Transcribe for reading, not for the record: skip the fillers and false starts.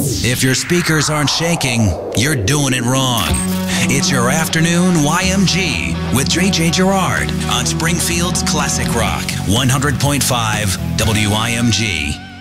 If your speakers aren't shaking, you're doing it wrong. It's your afternoon YMG with J.J. Gerard on Springfield's Classic Rock 100.5 WIMG.